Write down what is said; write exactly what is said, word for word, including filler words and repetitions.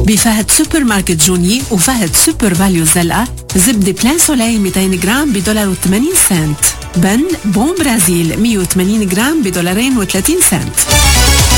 بفهد سوبر ماركت جوني وفهد سوبر فاليو الزلقة زبدة بلان سولاي مئتين جرام بدولار وثمانين سنت. بن بون برازيل مئة وثمانين جرام بدولارين وثلاثين سنت.